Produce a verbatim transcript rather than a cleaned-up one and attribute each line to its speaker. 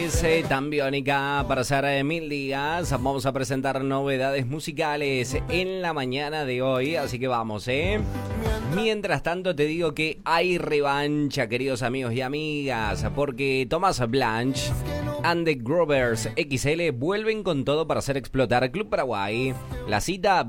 Speaker 1: es eh, tan biónica para hacer eh, mil días. Vamos a presentar novedades musicales en la mañana de hoy, así que vamos, ¿eh? Mientras tanto te digo que hay revancha, queridos amigos y amigas, porque Thomas Blanche and the Grovers X L vuelven con todo para hacer explotar Club Paraguay. La cita